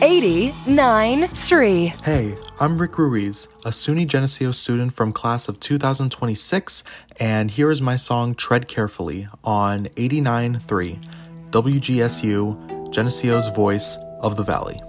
89.3. Hey, I'm Rick Ruiz, a SUNY Geneseo student from class of 2026, and here is my song Tread Carefully on 89.3, WGSU, Geneseo's Voice of the Valley.